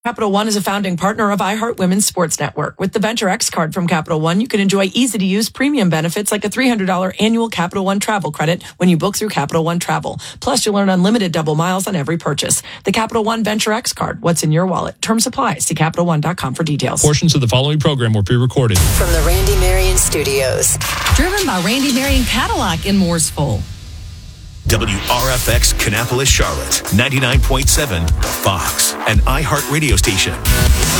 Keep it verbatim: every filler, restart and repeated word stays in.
Capital One is a founding partner of iHeart Women's Sports Network. With the Venture X card from Capital One, you can enjoy easy-to-use premium benefits like a three hundred dollars annual Capital One travel credit when you book through Capital One Travel. Plus, you'll earn unlimited double miles on every purchase. The Capital One Venture X card. What's in your wallet? Terms apply. See Capital One dot com for details. Portions of the following program were pre-recorded. From the Randy Marion Studios. Driven by Randy Marion Cadillac in Mooresville. W R F X Kannapolis, Charlotte, ninety-nine point seven, Fox, an iHeart radio station.